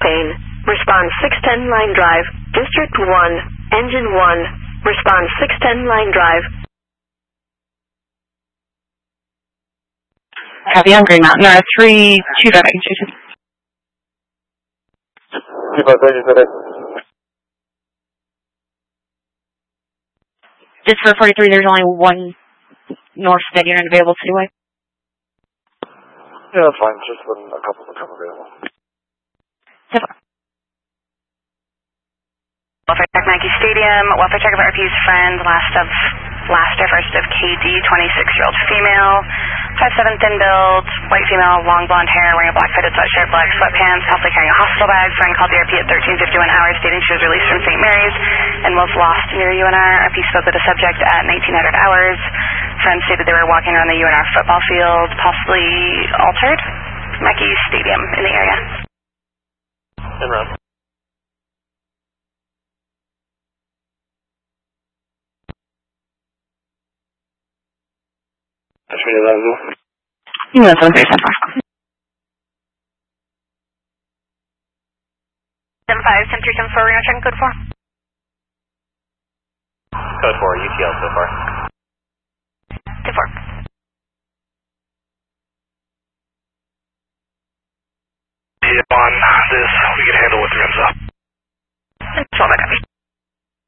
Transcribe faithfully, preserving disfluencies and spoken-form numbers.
Champaign. Respond six ten Line Drive. District one, Engine one. Respond six ten Line Drive. Copy on Green Mountain. Uh, three two five Jason. two five Jason. Just for forty-three, there's only one north state unit available citywide. Yeah, that's fine. Just when a couple become available. So far. Welfare check Nike Stadium. Welfare check of R P's friend. Last of last or first of K D, twenty-six-year-old female. five seven thin build, white female, long blonde hair, wearing a black fitted sweatshirt, black sweatpants, possibly carrying a hospital bag. Friend called the R P at thirteen fifty-one hours, stating she was released from Saint Mary's and was lost near U N R. R P spoke with the subject at nineteen hundred hours. Friend stated they were walking around the U N R football field, possibly altered. Nike Stadium in the area. In round. That's me, Lorenzo. You know, seven three seven four. seven five, ten three seven four, Reno checking code four. Code four, U T L so far. Code four. Yeah, on this, we can handle with the rims up. twelve, I copy.